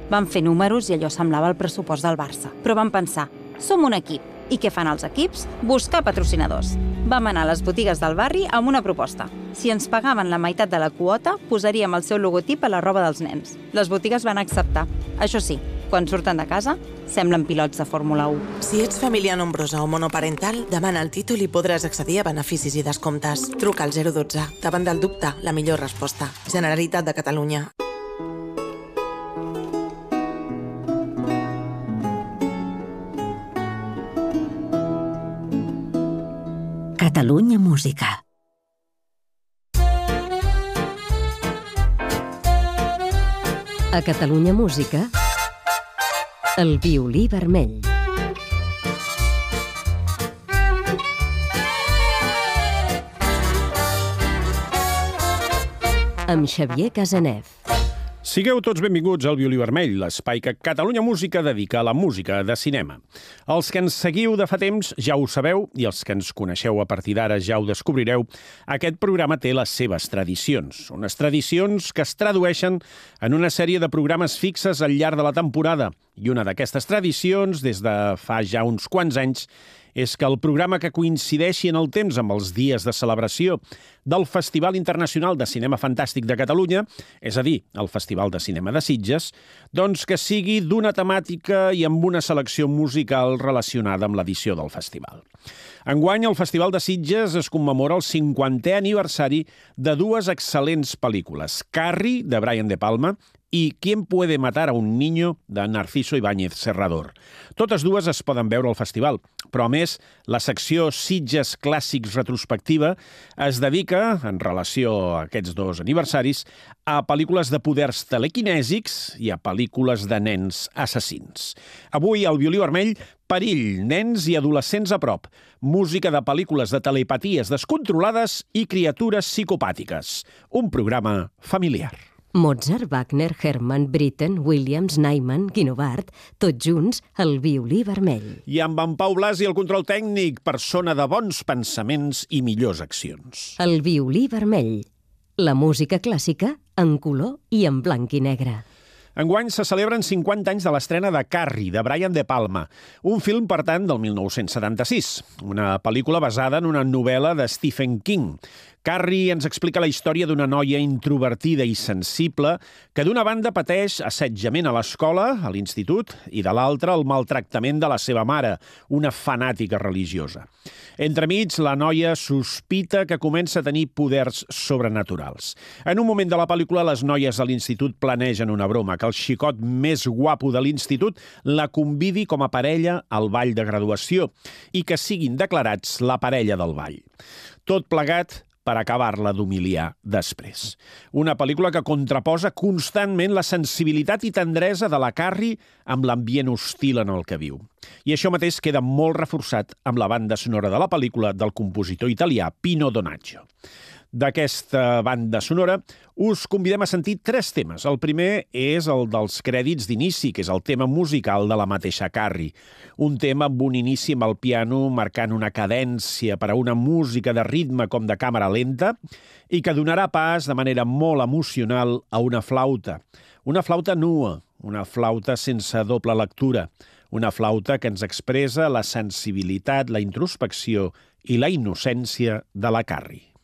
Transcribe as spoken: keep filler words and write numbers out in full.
Van fer números i allò semblava el pressupost del Barça. Però van pensar, som un equip. I què fan els equips? Buscar patrocinadors. Vam anar a les botigues del barri amb una proposta. Si ens pagaven la meitat de la quota, posaríem el seu logotip a la roba dels nens. Les botigues van acceptar. Això sí, quan surten de casa, semblen pilots de Fórmula u. Si ets família nombrosa o monoparental, demana el títol i podràs accedir a beneficis i descomptes. Truca al zero dotze. Davant del dubte, la millor resposta. Generalitat de Catalunya. Catalunya Música. A Catalunya Música, el violí vermell. Amb Xavier Casanev. Sigueu tots benvinguts al Violí Vermell, l'espai que Catalunya Música dedica a la música de cinema. Els que ens seguiu de fa temps ja ho sabeu, i els que ens coneixeu a partir d'ara ja ho descobrireu, aquest programa té les seves tradicions. Unes tradicions que es tradueixen en una sèrie de programes fixes al llarg de la temporada. I una d'aquestes tradicions, des de fa ja uns quants anys, és que el programa que coincideixi en el temps amb els dies de celebració del Festival Internacional de Cinema Fantàstic de Catalunya, és a dir, el Festival de Cinema de Sitges, doncs que sigui d'una temàtica i amb una selecció musical relacionada amb l'edició del festival. Enguany, el Festival de Sitges es commemora el cinquantè aniversari de dues excel·lents pel·lícules, Carrie, de Brian De Palma, i ¿Quién puede matar a un niño?, de Narciso Ibáñez Serrador. Totes dues es poden veure al festival, però a més, la secció Sitges Clàssics Retrospectiva es dedica, en relació a aquests dos aniversaris, a pel·lícules de poders telequinèsics i a pel·lícules de nens assassins. Avui, al Violí Vermell, Perill, nens i adolescents a prop, música de pel·lícules de telepaties descontrolades i criatures psicopàtiques. Un programa familiar. Mozart, Wagner, Hermann, Britten, Williams, Nyman, Guinovart, tots junts, el violí vermell. I amb en Pau Blasi, el control tècnic, persona de bons pensaments i millors accions. El violí vermell. La música clàssica en color i en blanc i negre. Enguany se celebren cinquanta anys de l'estrena de Carrie, de Brian De Palma, un film, per tant, del mil nou-cents setanta-sis, una pel·lícula basada en una novel·la de Stephen King. Carrie ens explica la història d'una noia introvertida i sensible que d'una banda pateix assetjament a l'escola, a l'institut, i de l'altra el maltractament de la seva mare, una fanàtica religiosa. Entremig, la noia sospita que comença a tenir poders sobrenaturals. En un moment de la pel·lícula, les noies de l'institut planegen una broma, que el xicot més guapo de l'institut la convidi com a parella al ball de graduació i que siguin declarats la parella del ball. Tot plegat per acabar-la d'humiliar després. Una pel·lícula que contraposa constantment la sensibilitat i tendresa de la Carrie amb l'ambient hostil en el que viu. I això mateix queda molt reforçat amb la banda sonora de la pel·lícula del compositor italià Pino Donaggio. D'aquesta banda sonora us convidem a sentir tres temes. El primer és el dels crèdits d'inici, que és el tema musical de la mateixa Carrie. Un tema amb un inici amb el piano marcant una cadència per a una música de ritme com de càmera lenta i que donarà pas de manera molt emocional a una flauta. Una flauta nua, una flauta sense doble lectura, una flauta que ens expressa la sensibilitat, la introspecció i la innocència de la Carrie.